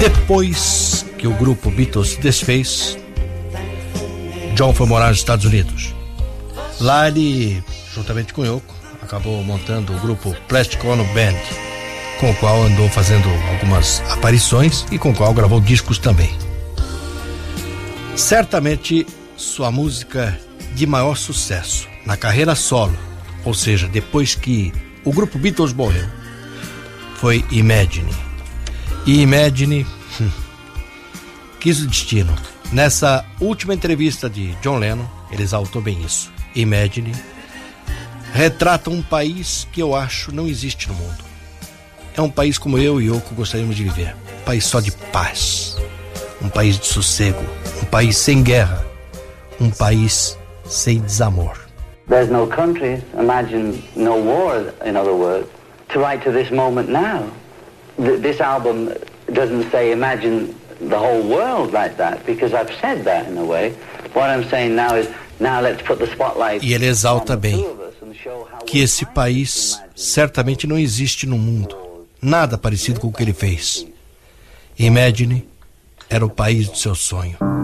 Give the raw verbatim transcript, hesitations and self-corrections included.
Depois que o grupo Beatles se desfez, John foi morar nos Estados Unidos. Lá ele, juntamente com Yoko, acabou montando o grupo Plastic Ono Band, com o qual andou fazendo algumas aparições e com o qual gravou discos também. Certamente sua música de maior sucesso na carreira solo, ou seja, depois que o grupo Beatles morreu, foi Imagine. E Imagine hum, quis o destino. Nessa última entrevista de John Lennon, ele exaltou bem isso. Imagine retrata um país que eu acho não existe no mundo. É um país como eu e Yoko gostaríamos de viver. Um país só de paz. Um país de sossego. Um país sem guerra. Um país sem desamor. There's no country, imagine no war, in other words, to write to this moment now. Th- this album doesn't say imagine the whole world like that, because I've said that in a way. What I'm saying now is, now let's put the spotlight. E ele exalta bem que esse país certamente não existe no mundo. Nada parecido com o que ele fez. Imagine era o país do seu sonho.